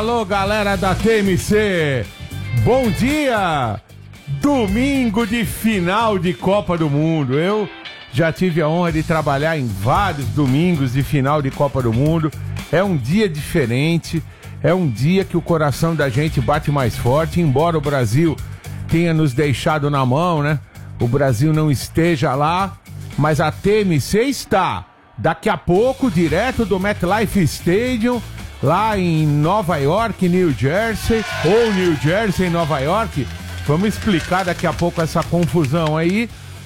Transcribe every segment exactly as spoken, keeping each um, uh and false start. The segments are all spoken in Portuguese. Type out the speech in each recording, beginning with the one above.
alô, galera da T M C. Bom dia. Domingo de final de Copa do Mundo. Eu já tive a honra de trabalhar em vários domingos de final de Copa do Mundo. É um dia diferente. É um dia que o coração da gente bate mais forte. Embora o Brasil tenha nos deixado na mão, né? O Brasil não esteja lá, mas a T M C está. Daqui a pouco, direto do MetLife Stadium, lá em Nova York, New Jersey, ou New Jersey, Nova York. Vamos explicar daqui a pouco essa confusão aí.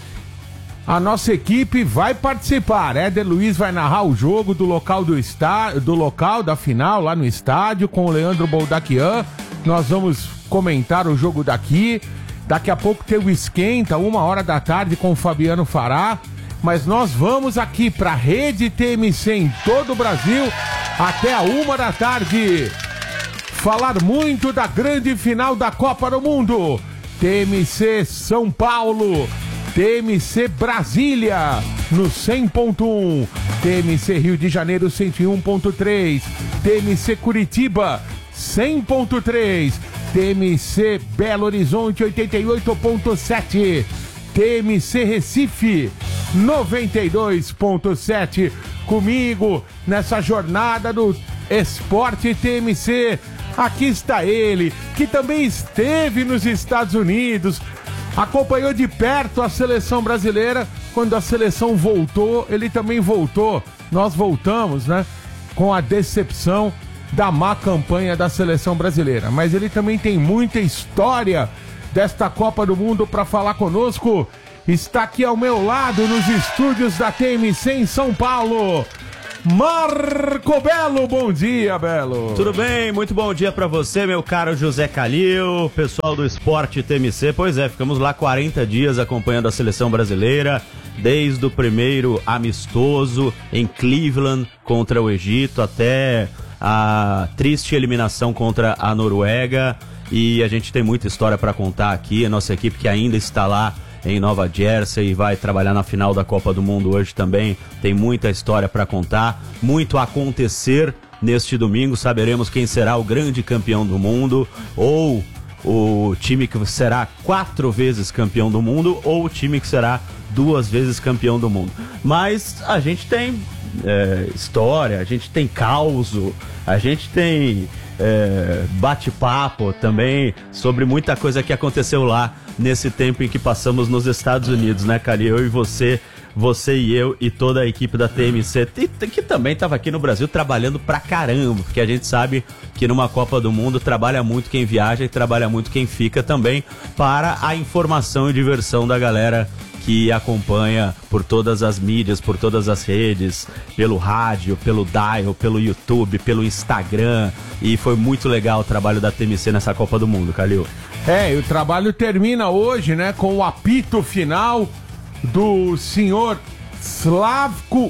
A nossa equipe vai participar. Éder Luiz vai narrar o jogo do local do estádio, do local da final, lá no estádio, com o Leandro Boldaquian. Nós vamos comentar o jogo daqui. Daqui a pouco tem o Esquenta, uma hora da tarde, com o Fabiano Fará. Mas nós vamos aqui para a Rede T M C em todo o Brasil até a uma da tarde. Falar muito da grande final da Copa do Mundo. T M C São Paulo, T M C Brasília no cem ponto um, T M C Rio de Janeiro cento e um ponto três, T M C Curitiba cem ponto três, T M C Belo Horizonte oitenta e oito ponto sete, T M C Recife noventa e dois ponto sete. Comigo nessa jornada do Esporte T M C. Aqui está ele, que também esteve nos Estados Unidos, acompanhou de perto a seleção brasileira. Quando a seleção voltou, ele também voltou. Nós voltamos, né? Com a decepção da má campanha da seleção brasileira. Mas ele também tem muita história desta Copa do Mundo para falar conosco. Está aqui ao meu lado nos estúdios da T M C em São Paulo, Marco Belo. Bom dia, Belo. Tudo bem? Muito bom dia pra você, meu caro José Calil, pessoal do Esporte T M C. Pois é, ficamos lá quarenta dias acompanhando a seleção brasileira, desde o primeiro amistoso em Cleveland contra o Egito até a triste eliminação contra a Noruega. E a gente tem muita história pra contar aqui. A nossa equipe que ainda está lá em Nova Jersey e vai trabalhar na final da Copa do Mundo hoje também. Tem muita história para contar, muito a acontecer neste domingo. Saberemos quem será o grande campeão do mundo, ou o time que será quatro vezes campeão do mundo, ou o time que será duas vezes campeão do mundo. Mas a gente tem é, história, a gente tem causo, a gente tem é, bate-papo também sobre muita coisa que aconteceu lá nesse tempo em que passamos nos Estados Unidos, né, cara? Eu e você, você e eu e toda a equipe da T M C, que também estava aqui no Brasil trabalhando pra caramba, porque a gente sabe que numa Copa do Mundo trabalha muito quem viaja e trabalha muito quem fica também para a informação e diversão da galera que acompanha por todas as mídias, por todas as redes, pelo rádio, pelo dial, pelo YouTube, pelo Instagram. E foi muito legal o trabalho da T M C nessa Copa do Mundo, Calil. É, e o trabalho termina hoje, né, com o apito final do senhor Slavko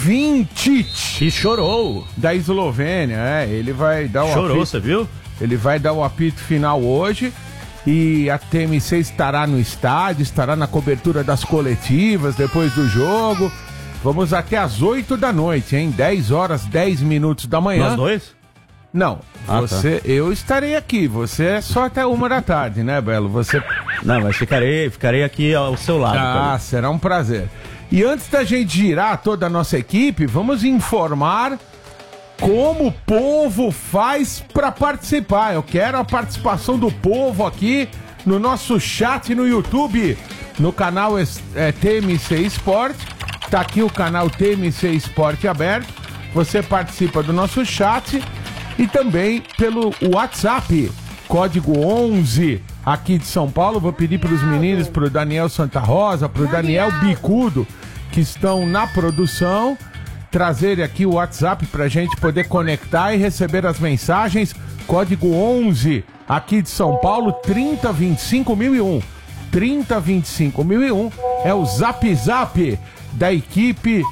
Vinčić. E chorou. Da Eslovênia, é, ele vai dar o Chorou, apito, você viu? Ele vai dar o apito final hoje. E a T M C estará no estádio, estará na cobertura das coletivas depois do jogo. Vamos até às oito da noite, hein? dez horas, dez minutos da manhã. Nós dois? Não, ah, você, tá. Eu estarei aqui, você é só até uma da tarde, né, Belo? Você... Não, mas ficarei, ficarei aqui ao seu lado. Ah, cara. Será um prazer. E antes da gente girar toda a nossa equipe, vamos informar como o povo faz para participar. Eu quero a participação do povo aqui no nosso chat no YouTube, no canal é, T M C Esporte. Tá aqui o canal T M C Esporte aberto. Você participa do nosso chat e também pelo WhatsApp, código onze aqui de São Paulo. Vou pedir para os meninos, para o Daniel Santa Rosa, para o Daniel Bicudo, que estão na produção, trazer aqui o WhatsApp pra gente poder conectar e receber as mensagens. Código onze aqui de São Paulo, trinta vinte e cinco mil e um. trinta vinte e cinco mil e um é o Zap Zap da equipe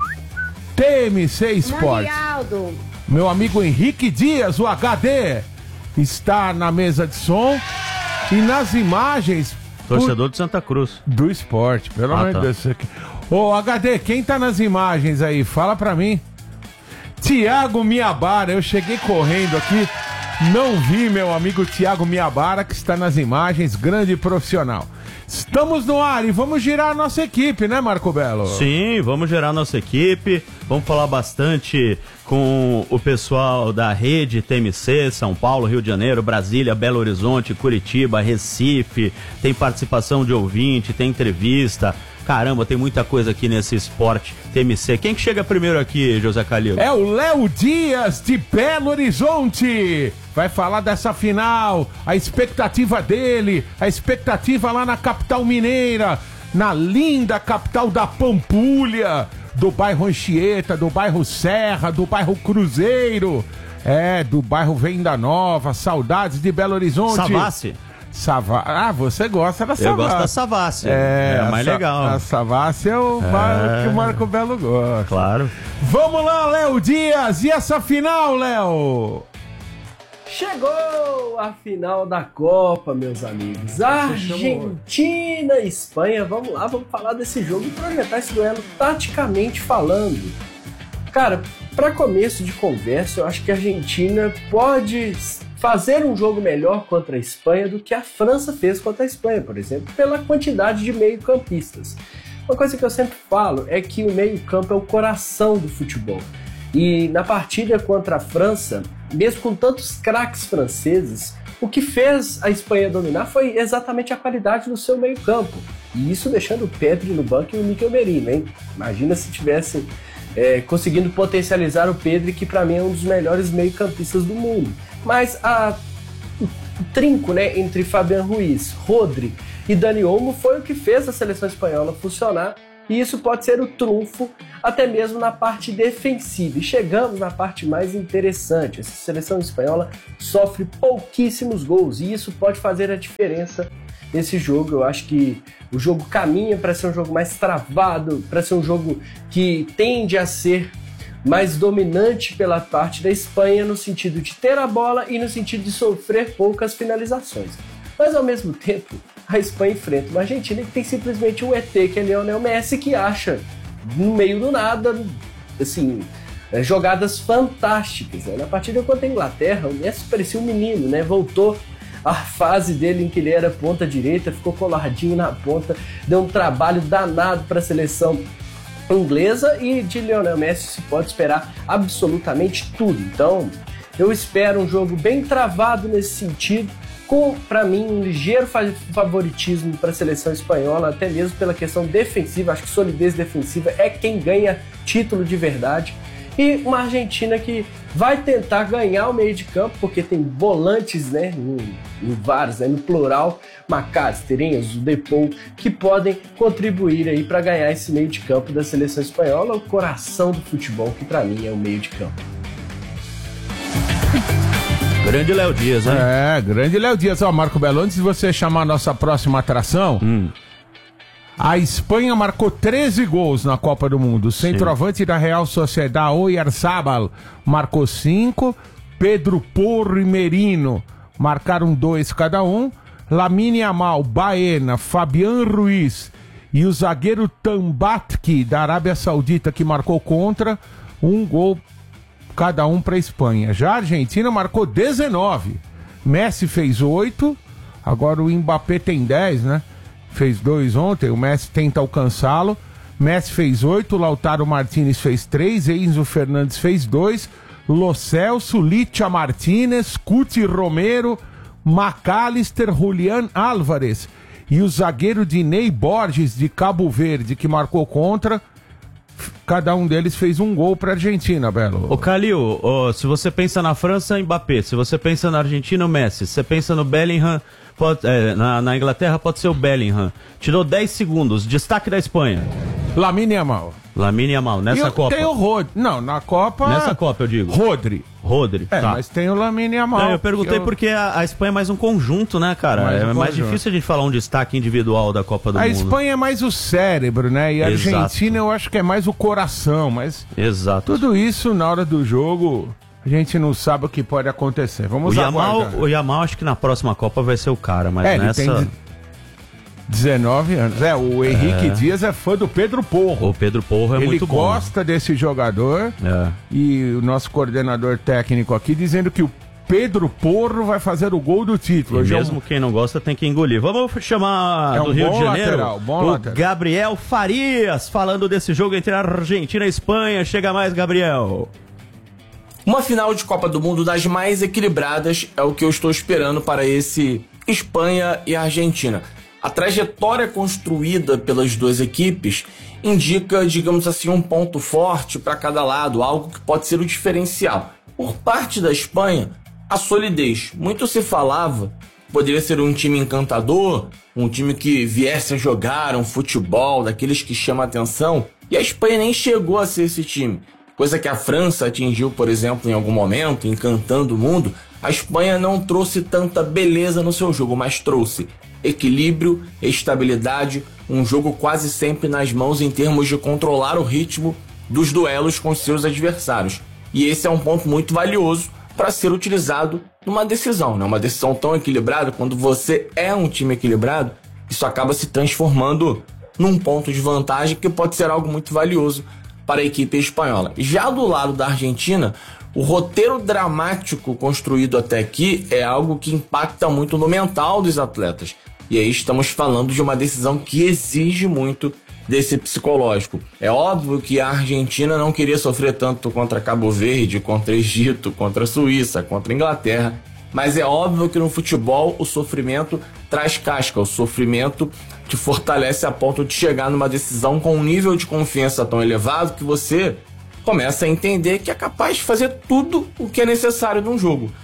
T M C Esporte. Meu amigo Henrique Dias, o H D, está na mesa de som e nas imagens. Torcedor de Santa Cruz. Do esporte, pelo amor de Deus. Ô, H D, quem tá nas imagens aí? Fala pra mim. Tiago Miabara, eu cheguei correndo aqui. Não vi meu amigo Thiago Miabara, que está nas imagens, grande profissional. Estamos no ar e vamos girar a nossa equipe, né, Marco Belo? Sim, vamos girar a nossa equipe, vamos falar bastante com o pessoal da rede T M C, São Paulo, Rio de Janeiro, Brasília, Belo Horizonte, Curitiba, Recife, tem participação de ouvinte, tem entrevista. Caramba, tem muita coisa aqui nesse esporte T M C. Quem que chega primeiro aqui, José Calil? É o Léo Dias, de Belo Horizonte. Vai falar dessa final, a expectativa dele, a expectativa lá na capital mineira, na linda capital da Pampulha, do bairro Anchieta, do bairro Serra, do bairro Cruzeiro, é, do bairro Venda Nova, saudades de Belo Horizonte. Savassi. Sava... Ah, você gosta da Savassi. Eu gosto da Savassi. É, é mais a legal. A Savassi é o é... que o Marco Belo gosta. Claro. Vamos lá, Léo Dias. E essa final, Léo? Chegou a final da Copa, meus amigos. Argentina e Espanha. Vamos lá, vamos falar desse jogo e projetar esse duelo taticamente falando. Cara, para começo de conversa, eu acho que a Argentina pode fazer um jogo melhor contra a Espanha do que a França fez contra a Espanha, por exemplo, pela quantidade de meio-campistas. Uma coisa que eu sempre falo é que o meio-campo é o coração do futebol. E na partida contra a França, mesmo com tantos craques franceses, o que fez a Espanha dominar foi exatamente a qualidade do seu meio-campo. E isso deixando o Pedri no banco e o Mikel Merino, hein? Imagina se tivessem é, conseguindo potencializar o Pedri, que para mim é um dos melhores meio-campistas do mundo. Mas a, o trinco, né, entre Fabián Ruiz, Rodri e Dani Olmo foi o que fez a seleção espanhola funcionar, e isso pode ser o trunfo até mesmo na parte defensiva. E chegamos na parte mais interessante. Essa seleção espanhola sofre pouquíssimos gols e isso pode fazer a diferença nesse jogo. Eu acho que o jogo caminha para ser um jogo mais travado, para ser um jogo que tende a ser mais dominante pela parte da Espanha no sentido de ter a bola e no sentido de sofrer poucas finalizações. Mas ao mesmo tempo, a Espanha enfrenta uma Argentina que tem simplesmente um E T, que é Lionel Messi, que acha no meio do nada, assim, jogadas fantásticas. Né? Na partida contra a Inglaterra, o Messi parecia um menino, né? Voltou à fase dele em que ele era ponta direita, ficou coladinho na ponta, deu um trabalho danado para a seleção inglesa, e de Lionel Messi se pode esperar absolutamente tudo. Então, eu espero um jogo bem travado nesse sentido, com, para mim, um ligeiro favoritismo para a seleção espanhola, até mesmo pela questão defensiva. Acho que solidez defensiva é quem ganha título de verdade. E uma Argentina que vai tentar ganhar o meio de campo, porque tem volantes, né, em, em vários, né, no plural, McAllister, Enzo, Depou, que podem contribuir aí para ganhar esse meio de campo da seleção espanhola, o coração do futebol, que para mim é o meio de campo. Grande Léo Dias, hein? É, grande Léo Dias. Ó, Marco Belo, antes de você chamar a nossa próxima atração, hum. a Espanha marcou treze gols na Copa do Mundo. O centroavante Sim. da Real Sociedad, Oyarzabal, marcou cinco. Pedro Porro e Merino marcaram dois cada um. Lamine Yamal, Baena, Fabián Ruiz e o zagueiro Tambatki, da Arábia Saudita, que marcou contra, um gol cada um para a Espanha. Já a Argentina marcou dezenove. Messi fez oito. Agora o Mbappé tem dez, né? Fez dois ontem. O Messi tenta alcançá-lo. Messi fez oito. Lautaro Martínez fez três. Enzo Fernandes fez dois. Lo Celso, Licha Martínez, Cuti Romero, McAllister, Julián Álvarez e o zagueiro Diney Borges, de Cabo Verde, que marcou contra. Cada um deles fez um gol para a Argentina, Belo. Ô Calil, oh, se você pensa na França, Mbappé. Se você pensa na Argentina, o Messi. Se você pensa no Bellingham, pode, é, na, na Inglaterra, pode ser o Bellingham. Tirou dez segundos. Destaque da Espanha. Lamine Yamal. Lamine Yamal, nessa eu Copa. Tem o Rodri. Não, na Copa... Nessa Copa, eu digo. Rodri. Rodri, É, tá. mas tem o Lamine Yamal. Não, eu perguntei eu... porque a, a Espanha é mais um conjunto, né, cara? Mais um é mais conjunto. difícil a gente falar um destaque individual da Copa do a Mundo. A Espanha é mais o cérebro, né? E a Exato. Argentina eu acho que é mais o coração, mas... Exato. Tudo isso, na hora do jogo, a gente não sabe o que pode acontecer. Vamos o Yamal, aguardar. O Yamal, acho que na próxima Copa vai ser o cara, mas é, nessa... ele tem dezenove anos. É, o Henrique é. Dias é fã do Pedro Porro. O Pedro Porro é ele muito bom. Ele gosta desse jogador. É. E o nosso coordenador técnico aqui dizendo que o Pedro Porro vai fazer o gol do título. E mesmo é um... quem não gosta tem que engolir. Vamos chamar é um do Rio de Janeiro lateral, bom o lateral. Gabriel Farias, falando desse jogo entre a Argentina e a Espanha. Chega mais, Gabriel. Uma final de Copa do Mundo das mais equilibradas é o que eu estou esperando para esse Espanha e Argentina. A trajetória construída pelas duas equipes indica, digamos assim, um ponto forte para cada lado, algo que pode ser o diferencial. Por parte da Espanha, a solidez. Muito se falava, poderia ser um time encantador, um time que viesse a jogar um futebol daqueles que chama atenção, e a Espanha nem chegou a ser esse time. Coisa que a França atingiu, por exemplo, em algum momento, encantando o mundo. A Espanha não trouxe tanta beleza no seu jogo, mas trouxe equilíbrio, estabilidade, um jogo quase sempre nas mãos em termos de controlar o ritmo dos duelos com seus adversários. E esse é um ponto muito valioso para ser utilizado numa decisão, né? Uma decisão tão equilibrada, quando você é um time equilibrado, isso acaba se transformando num ponto de vantagem que pode ser algo muito valioso para a equipe espanhola. Já do lado da Argentina, o roteiro dramático construído até aqui é algo que impacta muito no mental dos atletas. E aí estamos falando de uma decisão que exige muito desse psicológico. É óbvio que a Argentina não queria sofrer tanto contra Cabo Verde, contra Egito, contra a Suíça, contra a Inglaterra, mas é óbvio que no futebol o sofrimento traz casca, o sofrimento te fortalece a ponto de chegar numa decisão com um nível de confiança tão elevado que você começa a entender que é capaz de fazer tudo o que é necessário num jogo.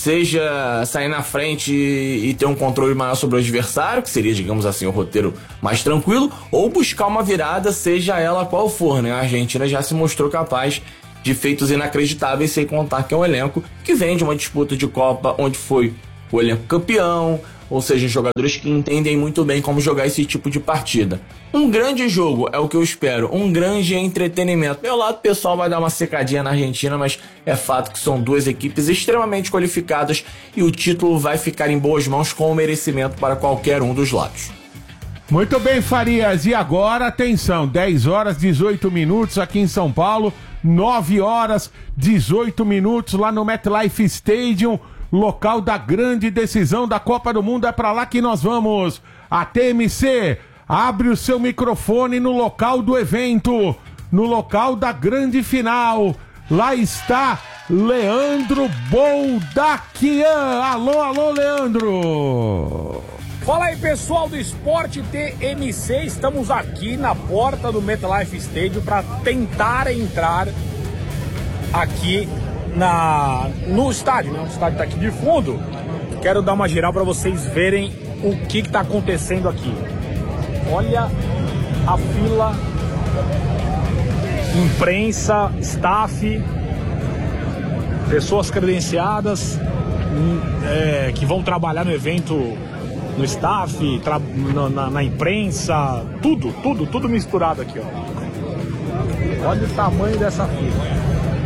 Seja sair na frente e ter um controle maior sobre o adversário, que seria, digamos assim, o roteiro mais tranquilo, ou buscar uma virada, seja ela qual for, né? A Argentina já se mostrou capaz de feitos inacreditáveis, sem contar que é um elenco que vem de uma disputa de Copa onde foi o elenco campeão, ou seja, jogadores que entendem muito bem como jogar esse tipo de partida. Um grande jogo é o que eu espero, um grande entretenimento. Meu lado pessoal vai dar uma secadinha na Argentina, mas é fato que são duas equipes extremamente qualificadas e o título vai ficar em boas mãos com o merecimento para qualquer um dos lados. Muito bem, Farias, e agora, atenção, dez horas, dezoito minutos aqui em São Paulo, nove horas, dezoito minutos lá no MetLife Stadium, local da grande decisão da Copa do Mundo. É pra lá que nós vamos. A T M C abre o seu microfone no local do evento, no local da grande final. Lá está Leandro Boldaquian. Alô, alô, Leandro. Fala aí, pessoal do Esporte T M C. Estamos aqui na porta do MetLife Stadium para tentar entrar aqui na, no estádio, né? O estádio está aqui de fundo. Quero dar uma geral para vocês verem o que está acontecendo aqui. Olha a fila, imprensa, staff, pessoas credenciadas é, que vão trabalhar no evento, no staff, tra na, na, na imprensa, tudo, tudo, tudo misturado aqui, ó. Olha o tamanho dessa fila.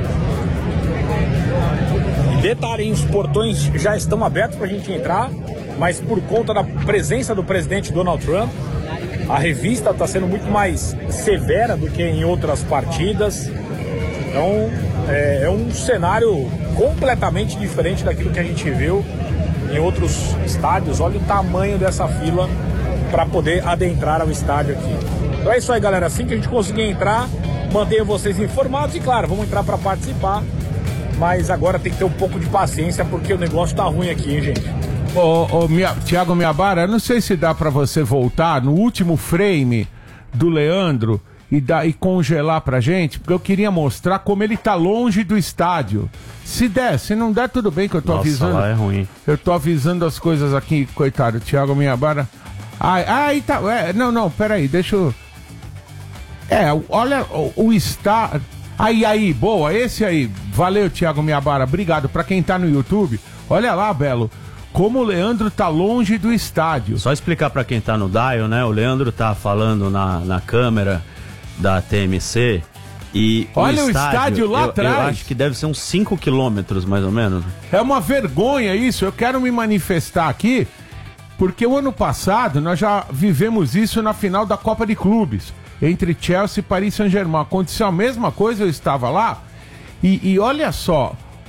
Detalhe, hein, os portões já estão abertos para a gente entrar, mas por conta da presença do presidente Donald Trump, a revista está sendo muito mais severa do que em outras partidas. Então é, é um cenário completamente diferente daquilo que a gente viu em outros estádios. Olha o tamanho dessa fila para poder adentrar ao estádio aqui. Então é isso aí, galera. Assim que a gente conseguir entrar, mantenho vocês informados e, claro, vamos entrar para participar. Mas agora tem que ter um pouco de paciência porque o negócio tá ruim aqui, hein, gente? Ô, ô, Mia, Thiago Miabara, eu não sei se dá pra você voltar no último frame do Leandro e, dar, e congelar pra gente, porque eu queria mostrar como ele tá longe do estádio. Se der, se não der, tudo bem que eu tô Nossa, avisando. Lá é ruim. Eu tô avisando as coisas aqui, coitado, Thiago Miabara. Ai, ai, tá. É, não, não, peraí, deixa eu. É, olha o, o estádio. Aí, aí, boa, esse aí. Valeu, Thiago Miabara, obrigado. Pra quem tá no YouTube, olha lá, Belo, como o Leandro tá longe do estádio. Só explicar pra quem tá no dial, né? O Leandro tá falando na, na câmera da T M C e olha o o estádio, estádio lá eu, atrás. Eu acho que deve ser uns cinco quilômetros, mais ou menos. É uma vergonha isso. Eu quero me manifestar aqui, porque o ano passado nós já vivemos isso na final da Copa de Clubes, entre Chelsea e Paris Saint-Germain. Aconteceu a mesma coisa, eu estava lá, e, e olha só,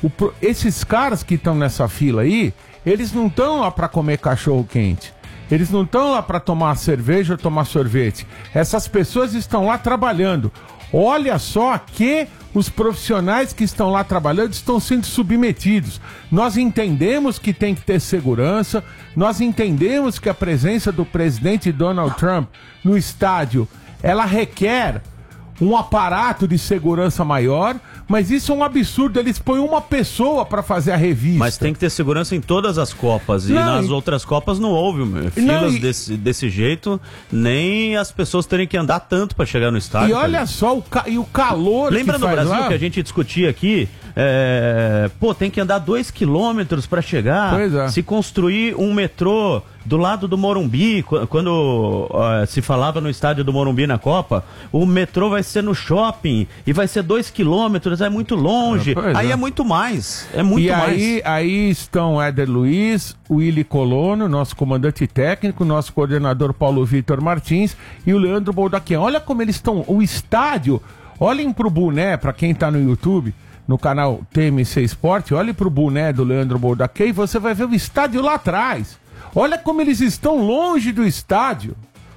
O, esses caras que estão nessa fila aí, eles não estão lá para comer cachorro quente. Eles não estão lá para tomar cerveja ou tomar sorvete. Essas pessoas estão lá trabalhando. Olha só que os profissionais que estão lá trabalhando estão sendo submetidos. Nós entendemos que tem que ter segurança, nós entendemos que a presença do presidente Donald Trump no estádio, ela requer um aparato de segurança maior, mas isso é um absurdo, eles põem uma pessoa para fazer a revista. Mas tem que ter segurança em todas as Copas, e não, nas e... outras Copas não houve filas não, e... desse, desse jeito, nem as pessoas terem que andar tanto para chegar no estádio. E olha cara. só, o, ca... e o calor Lembra que no faz Brasil lá? Que a gente discutia aqui, é... pô, tem que andar dois quilômetros para chegar, é. se construir um metrô do lado do Morumbi, quando uh, se falava no estádio do Morumbi na Copa, o metrô vai ser no shopping e vai ser dois quilômetros, é muito longe. É, aí é. é muito mais, é muito e mais. Aí, aí estão Éder Luiz, Willy Colono, nosso comandante técnico, nosso coordenador Paulo Vitor Martins e o Leandro Boldaquian. Olha como eles estão, o estádio, olhem pro boné, pra quem tá no YouTube, no canal T M C Sport, olhe pro boné do Leandro Boldaquian e você vai ver o estádio lá atrás. Olha como eles estão longe do estádio.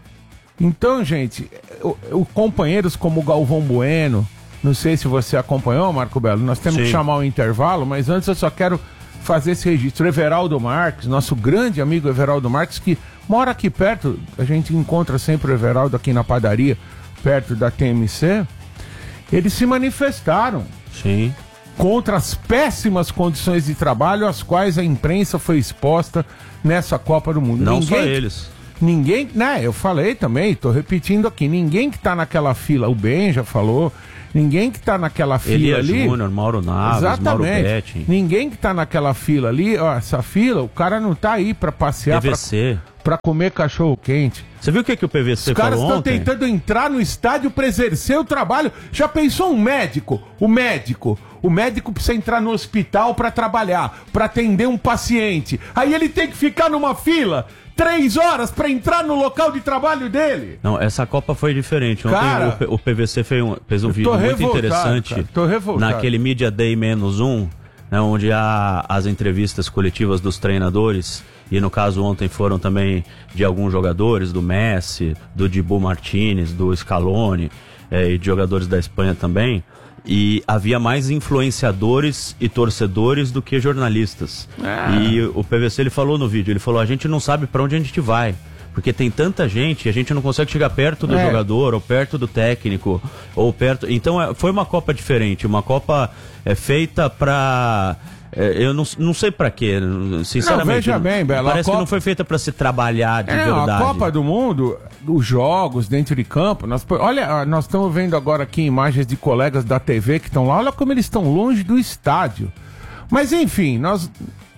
Então, gente, o, o companheiros como o Galvão Bueno, não sei se você acompanhou, Marco Belo, nós temos Sim. que chamar o intervalo, mas antes eu só quero fazer esse registro. Everaldo Marques, nosso grande amigo Everaldo Marques, que mora aqui perto, a gente encontra sempre o Everaldo aqui na padaria, perto da T M C, eles se manifestaram. Sim. Contra as péssimas condições de trabalho às quais a imprensa foi exposta nessa Copa do Mundo. Não ninguém, só eles. Ninguém, né, eu falei também, tô repetindo aqui, ninguém que tá naquela fila, o Ben já falou, ninguém que tá naquela fila Elias ali... Júnior, Mauro Naves, exatamente, Mauro Betti. Ninguém que tá naquela fila ali, ó, essa fila, o cara não tá aí pra passear, P V C. Pra, pra comer cachorro quente. Você viu o que, que o P V C Os falou caras estão ontem? tentando entrar no estádio pra exercer o trabalho. Já pensou um médico? O médico. O médico precisa entrar no hospital pra trabalhar, pra atender um paciente. Aí ele tem que ficar numa fila três horas pra entrar no local de trabalho dele. Não, essa Copa foi diferente. Ontem cara, o, o P V C fez um, fez um vídeo muito interessante. Cara, tô revoltado. Naquele Media Day menos um, né, onde há as entrevistas coletivas dos treinadores. E no caso ontem foram também de alguns jogadores, do Messi, do Dibu Martínez, do Scaloni, é, e de jogadores da Espanha também. E havia mais influenciadores e torcedores do que jornalistas. Ah. E o P V C ele falou no vídeo, ele falou, a gente não sabe para onde a gente vai. Porque tem tanta gente, a gente não consegue chegar perto do é. jogador, ou perto do técnico, ou perto... Então é, foi uma Copa diferente, uma Copa é, feita para... Eu não, não sei pra quê, sinceramente. Não, veja bem, Bela. Parece Copa... que não foi feita pra se trabalhar de é, verdade. Não, a Copa do Mundo, os jogos dentro de campo, nós, olha, nós estamos vendo agora aqui imagens de colegas da T V que estão lá, olha como eles estão longe do estádio. Mas enfim, nós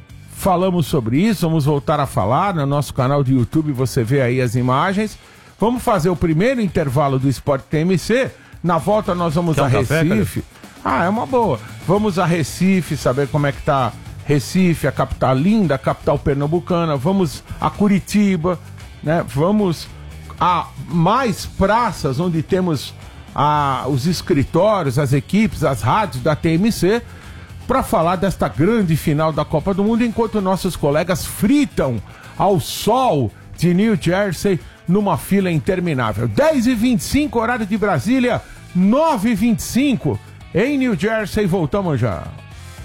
falamos sobre isso, vamos voltar a falar no nosso canal de YouTube, você vê aí as imagens. Vamos fazer o primeiro intervalo do Sport T M C, na volta nós vamos Quer a um Recife. Café, ah, é uma boa. Vamos a Recife, saber como é que tá Recife, a capital linda, a capital pernambucana. Vamos a Curitiba, né? Vamos a mais praças onde temos a, os escritórios, as equipes, as rádios da T M C, para falar desta grande final da Copa do Mundo, enquanto nossos colegas fritam ao sol de New Jersey numa fila interminável. dez e vinte e cinco, horário de Brasília, nove e vinte e cinco em New Jersey, voltamos já.